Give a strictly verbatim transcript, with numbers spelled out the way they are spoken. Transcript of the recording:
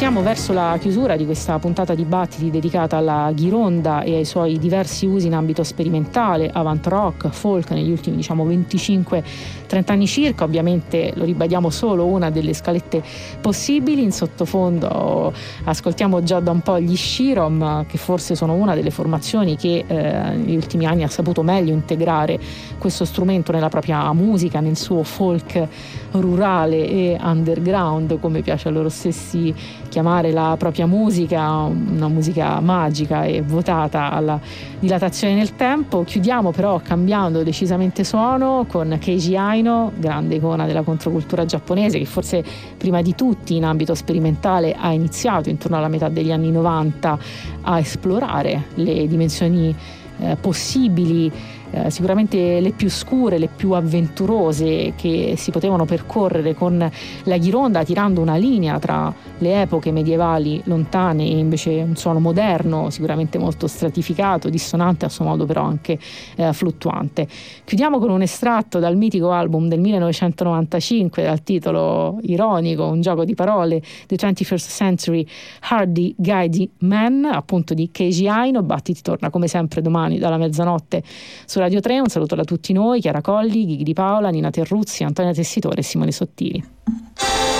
Siamo verso la chiusura di questa puntata di Battiti dedicata alla ghironda e ai suoi diversi usi in ambito sperimentale, avant rock, folk negli ultimi diciamo venticinque trenta anni circa. Ovviamente lo ribadiamo, solo una delle scalette possibili. In sottofondo ascoltiamo già da un po' gli Shirom, che forse sono una delle formazioni che eh, negli ultimi anni ha saputo meglio integrare questo strumento nella propria musica, nel suo folk rurale e underground, come piace a loro stessi chiamare la propria musica, una musica magica e votata alla dilatazione nel tempo. Chiudiamo però cambiando decisamente suono con Keiji Aino, grande icona della controcultura giapponese, che forse prima di tutti in ambito sperimentale ha iniziato intorno alla metà degli anni novanta a esplorare le dimensioni eh, possibili, Eh, sicuramente le più scure, le più avventurose che si potevano percorrere con la ghironda, tirando una linea tra le epoche medievali lontane e invece un suono moderno, sicuramente molto stratificato, dissonante, a suo modo però anche eh, fluttuante. Chiudiamo con un estratto dal mitico album del millenovecentonovantacinque dal titolo ironico, un gioco di parole, The twenty-first Century Hardy Guiding Man, appunto di Keiji Aino. Battiti torna come sempre domani dalla mezzanotte su Radio tre. Un saluto da tutti noi, Chiara Colli, Ghighi di Paola, Nina Terruzzi, Antonia Tessitore e Simone Sottili.